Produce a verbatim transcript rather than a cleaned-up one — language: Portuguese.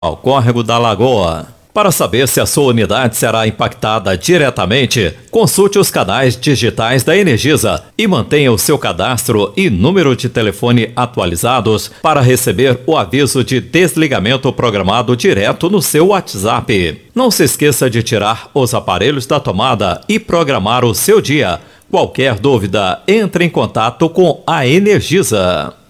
ao Córrego da Lagoa. Para saber se a sua unidade será impactada diretamente, consulte os canais digitais da Energisa e mantenha o seu cadastro e número de telefone atualizados para receber o aviso de desligamento programado direto no seu WhatsApp. Não se esqueça de tirar os aparelhos da tomada e programar o seu dia. Qualquer dúvida, entre em contato com a Energisa.